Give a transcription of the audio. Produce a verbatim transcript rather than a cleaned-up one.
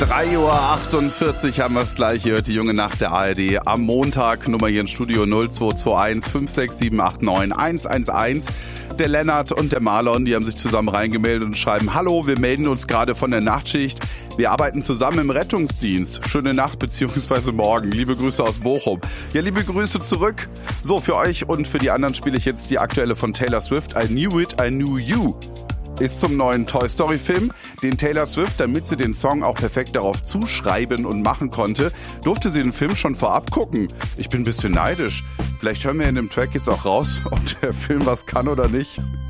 drei Uhr achtundvierzig haben wir es gleich. Ihr hört die junge Nacht der A R D am Montag. Nummer hier im Studio null zwei zwei eins fünf sechs sieben acht neun eins eins eins. Der Lennart und der Marlon, die haben sich zusammen reingemeldet und schreiben: Hallo, wir melden uns gerade von der Nachtschicht. Wir arbeiten zusammen im Rettungsdienst. Schöne Nacht bzw. morgen. Liebe Grüße aus Bochum. Ja, liebe Grüße zurück. So, für euch und für die anderen spiele ich jetzt die aktuelle von Taylor Swift. I Knew It, I Knew You. Ist zum neuen Toy Story Film, den Taylor Swift, damit sie den Song auch perfekt darauf zuschreiben und machen konnte, durfte sie den Film schon vorab gucken. Ich bin ein bisschen neidisch. Vielleicht hören wir in dem Track jetzt auch raus, ob der Film was kann oder nicht.